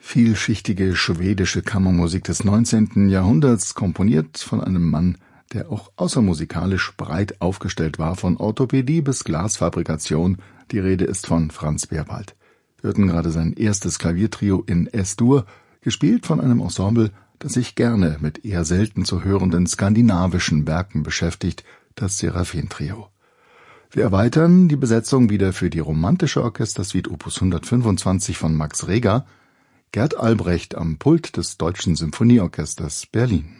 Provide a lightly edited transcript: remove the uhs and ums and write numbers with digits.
Vielschichtige schwedische Kammermusik des 19. Jahrhunderts, komponiert von einem Mann, der auch außermusikalisch breit aufgestellt war, von Orthopädie bis Glasfabrikation. Die Rede ist von Franz Berwald. Wir hörten gerade sein erstes Klaviertrio in S-Dur, gespielt von einem Ensemble, das sich gerne mit eher selten zu hörenden skandinavischen Werken beschäftigt, das Seraphin-Trio. Wir erweitern die Besetzung wieder für die romantische Orchestersuite Opus 125 von Max Reger, Gerd Albrecht am Pult des Deutschen Symphonieorchesters Berlin.